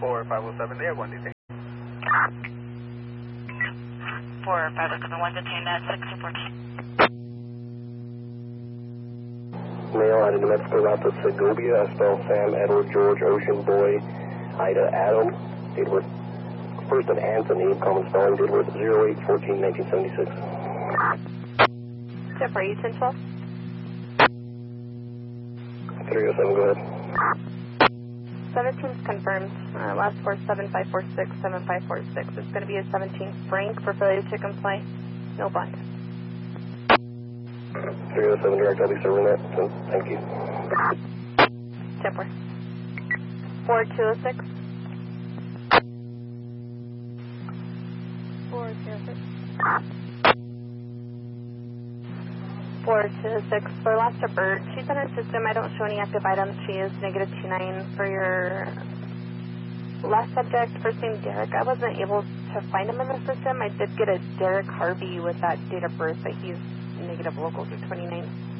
4507, they have one detained. 4507, one detained at 614. Male out of New Mexico out to Segovia. I spell Sam, Edward, George, Ocean, Boy, Ida, Adam. Date of birth, first of Anthony, common spelling, date of birth 08/14/1976. Jeff, are you Central? 307, go ahead. 17's confirmed. Last four 7546, 7546. It's going to be a 17 Frank for failure to comply. No bond. 307 direct, I'll be serving that. So, thank you. Temper. 4206. 4206. 4206. For last tripper, she's in her system. I don't show any active items. She is -29 for your last subject. First name Derek. I wasn't able to find him in the system. I did get a Derek Harvey with that date of birth, but he's negative local through 29.